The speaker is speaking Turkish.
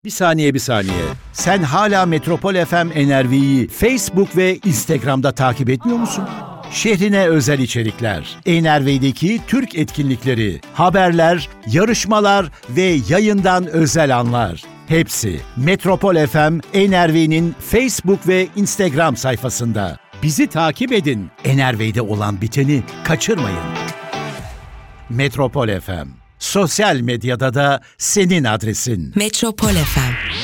Bir saniye. Sen hala Metropol FM NRV'yi Facebook ve Instagram'da takip etmiyor musun? Şehrine özel içerikler, NRV'deki Türk etkinlikleri, haberler, yarışmalar ve yayından özel anlar. Hepsi Metropol FM NRV'nin Facebook ve Instagram sayfasında. Bizi takip edin. NRV'de olan biteni kaçırmayın. Metropol FM. Sosyal medyada da senin adresin. Metropol FM.